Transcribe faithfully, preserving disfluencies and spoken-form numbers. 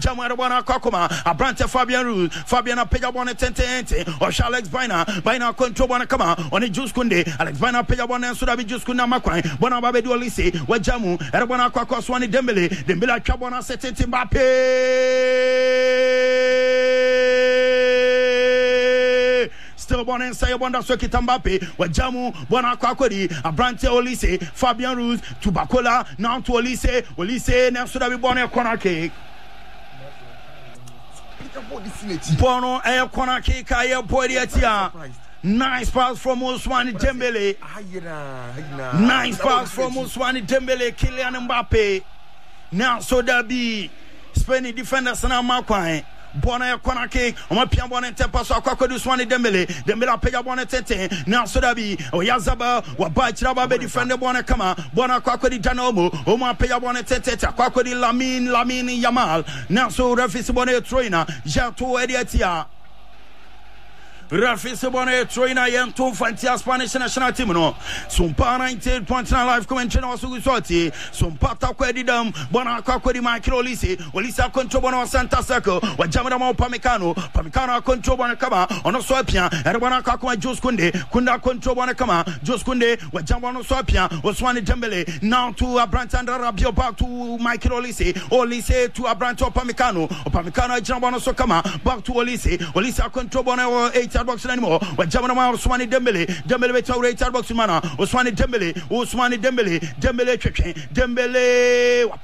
Jamara Bona Kokoma, Abrante Fabian Ruiz, Fabian Pega Bonnet Tente, or Alex Bina, Bina Control Bonacama, on a Juice Kunde, Alex Bina Pega Bonnet, so that we just couldn't Maquai, Bonababe Dualisi, Wajamu, Erbana Kwakwa Swani Dembele, Dembele Chabona Setin Mbappe. Still born inside Bonda Soki Mbappe, Wajamu, Bona Kwakodi, Abrante Olise, Fabian Ruiz, Tubakola, now to Olise, Olise, now so that we born a corner cake. Bono air corner kick, air podiatia. Nice pass from Ousmane Dembele. Nice pass from Ousmane Dembele, Kylian Mbappe. Now so that be Spain defenders and Makwai. Bona corner kick, on my piano and temper so Kwako Ousmane Dembele, Dembele Pega Bonnet, now so that be Oyazaba, Wabachaba defender Bona Kama, Bona Kwako di Janomo, Oma Pega Bonnet, Kwako di Lamin, Lamin Yamal, now so Refis Bonnet Trainer, Jato Ediatia. Refis Bonnet Trainer, Yan two Fantia Spanish national team. No, Sumpa ninety-eight point nine live commentary also Gusorti, Sumpa Taquedidum, Bona Kwako di Michael Olise, Olisa control Bona Santa Circle, Wajamada Pamecano, Pamecano control Bona Kama, on a Swapia, Erbana Kakuma Jos Kunde, Kunda control Bona Kama, Jos Kunde, Wajamano Swapia, Ousmane Dembele, now to Abrantandra Rabio back to Michael Olise, Olise to Abranto Pamecano, Pamecano Jambano Sokama, back to Olise, Olisa control Bona eight box anymore. Wajamana Ousmane Dembele, Dembele to eight box mana, Ousmane Dembele, Ousmane Dembele, Dembele Dembele